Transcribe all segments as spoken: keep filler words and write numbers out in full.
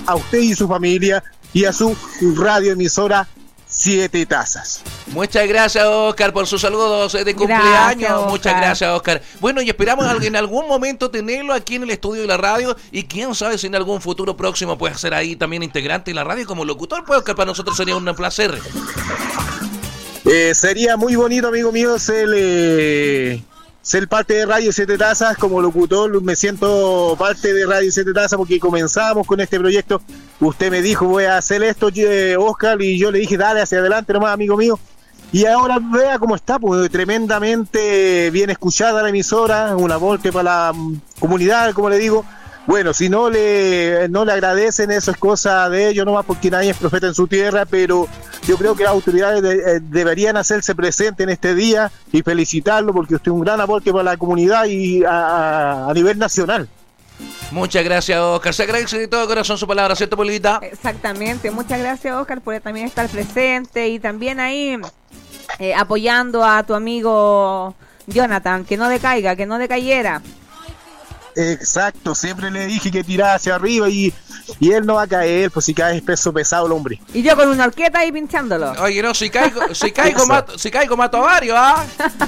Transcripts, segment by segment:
a usted y su familia y a su radioemisora Siete Tazas. Muchas gracias, Oscar, por sus saludos de cumpleaños. Gracias, Muchas gracias, Oscar. Bueno, y esperamos en algún momento tenerlo aquí en el estudio de la radio, y quién sabe si en algún futuro próximo puede ser ahí también integrante de la radio como locutor, pues, Oscar, para nosotros sería un placer. Eh, sería muy bonito, amigo mío, ser, eh, ser parte de Radio Siete Tazas como locutor. Me siento parte de Radio Siete Tazas porque comenzamos con este proyecto. Usted me dijo, voy a hacer esto, Oscar, y yo le dije, dale hacia adelante nomás, amigo mío. Y ahora vea cómo está, pues tremendamente bien escuchada la emisora, un aporte para la comunidad, como le digo. Bueno, si no le no le agradecen, eso es cosa de ellos nomás, porque nadie es profeta en su tierra, pero yo creo que las autoridades de, eh, deberían hacerse presentes en este día y felicitarlo, porque usted es un gran aporte para la comunidad y a, a, a nivel nacional. Muchas gracias, Oscar. Se agradece de todo corazón su palabra, ¿cierto, Polita? Exactamente. Muchas gracias, Oscar, por también estar presente y también ahí eh, apoyando a tu amigo Jonathan, que no decaiga, que no decayera. Exacto, siempre le dije que tirara hacia arriba y, y él no va a caer, pues si cae es peso pesado el hombre. Y yo con una horqueta ahí pinchándolo. Oye, no, si caigo, si caigo, mato, si caigo mato a varios, ¿ah?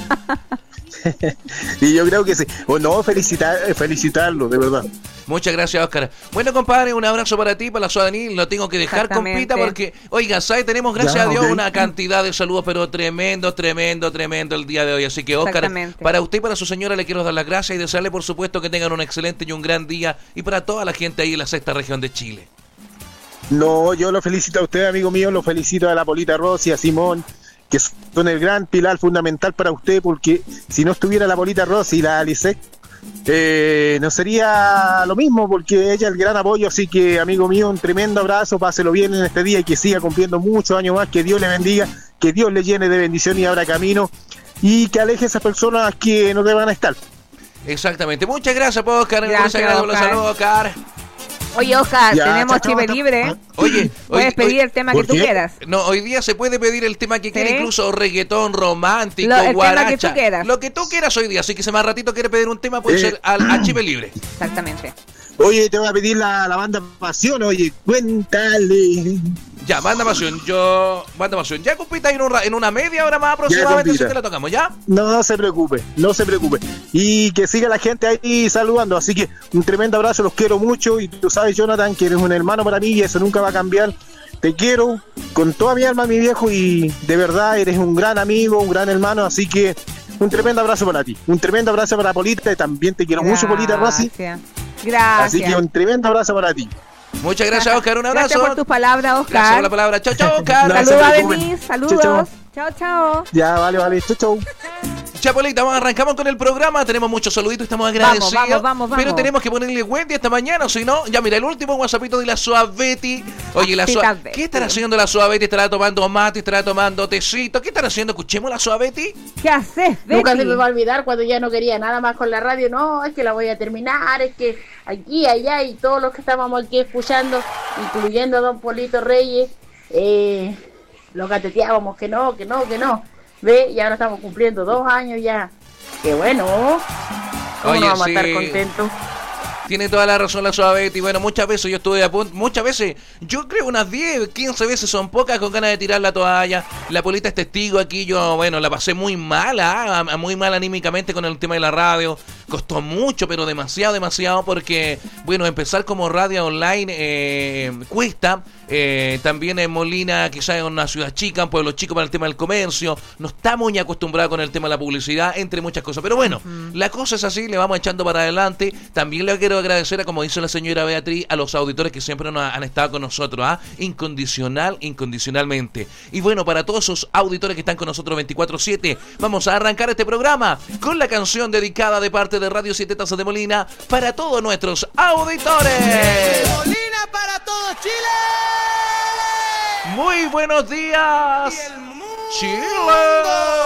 Y yo creo que sí. O no, felicitar, felicitarlo, de verdad. Muchas gracias, Oscar. Bueno, compadre, un abrazo para ti, para la ciudadanía. Lo tengo que dejar, compita, porque, oiga, ¿sabes? Tenemos, gracias ya, a Dios, okay. una cantidad de saludos, pero tremendo, tremendo, tremendo el día de hoy. Así que, Oscar, para usted y para su señora le quiero dar las gracias y desearle, por supuesto, que tengan un excelente y un gran día. Y para toda la gente ahí en la sexta región de Chile. No, yo lo felicito a usted, amigo mío, lo felicito a la Polita Rossi, a Simón, que son el gran pilar fundamental para usted, porque si no estuviera la Polita Rossi y la Alice, eh, no sería lo mismo, porque ella es el gran apoyo. Así que, amigo mío, un tremendo abrazo, páselo bien en este día y que siga cumpliendo muchos años más, que Dios le bendiga, que Dios le llene de bendición y abra camino, y que aleje a esas personas que no deban estar. Exactamente, muchas gracias, Oscar. Gracias, gracias por los saludos, Oscar. Oye, Oscar, ya, tenemos chive libre. Oye, puedes pedir oye, el tema que tú qué? quieras. No, hoy día se puede pedir el tema que ¿Sí? quiera, incluso reggaetón, romántico, Lo, el guaracha. Tema que tú quieras. Lo que tú quieras hoy día. Así que si más ratito quiere pedir un tema, puede eh. ser al, a chive libre. Exactamente. Oye, te voy a pedir la, la banda Pasión, oye, cuéntale. Ya, banda Pasión, yo... Banda Pasión, ya, compita, en, un, en una media hora más aproximadamente, si te la tocamos, ¿ya? No, no se preocupe, no se preocupe. Y que siga la gente ahí saludando, así que un tremendo abrazo, los quiero mucho. Y tú sabes, Jonathan, que eres un hermano para mí y eso nunca va a cambiar. Te quiero con toda mi alma, mi viejo, y de verdad eres un gran amigo, un gran hermano, así que un tremendo abrazo para ti. Un tremendo abrazo para Polita, y también te quiero Gracias. mucho, Polita Rossi. Gracias. Así que un tremendo abrazo para ti. Muchas gracias, Oscar, un abrazo. Gracias por tus palabras, Oscar. Gracias por la palabra. Chao, chao, Oscar. No, saludos a Denise, saludos. Chau, chao, chao. Ya, vale, vale. Chau, chau. Chapolita, vamos, arrancamos con el programa. Tenemos muchos saluditos, estamos agradecidos. Vamos, vamos, vamos, vamos. Pero tenemos que ponerle Wendy esta mañana, o si no, ya mira, el último WhatsAppito de la Suavetti. Oye, la Suavetti. ¿Qué estará haciendo la Suavetti? ¿Estará tomando mate? ¿Estará tomando tecito? ¿Qué estará haciendo? Escuchemos la Suavetti. ¿Qué haces, Betty? Nunca se me va a olvidar cuando ya no quería nada más con la radio. No, es que la voy a terminar, es que aquí, allá y todos los que estábamos aquí escuchando, incluyendo a don Polito Reyes, eh, lo gateteábamos que no, que no, que no. Ve, y ahora estamos cumpliendo dos años ya. Qué bueno. ¿Cómo Oye, no vamos sí. a estar contentos? Tiene toda la razón la Suavetti. Bueno, muchas veces yo estuve a punto, muchas veces, yo creo unas diez, quince veces son pocas con ganas de tirar la toalla. La Polita es testigo aquí, yo, bueno, la pasé muy mal, ¿eh? muy mal anímicamente con el tema de la radio. Costó mucho, pero demasiado, demasiado, porque, bueno, empezar como radio online eh, cuesta. Eh, también en Molina, quizás en una ciudad chica, un pueblo chico para el tema del comercio. No está muy acostumbrado con el tema de la publicidad, entre muchas cosas. Pero bueno, uh-huh. la cosa es así, le vamos echando para adelante. También le quiero agradecer, a, como dice la señora Beatriz, a los auditores que siempre nos han estado con nosotros, ¿ah? Incondicional, incondicionalmente. Y bueno, para todos esos auditores que están con nosotros veinticuatro siete, vamos a arrancar este programa con la canción dedicada de parte de Radio Siete Tazas de Molina para todos nuestros auditores. De Molina para todo Chile. Muy buenos días, y el mundo. Chile.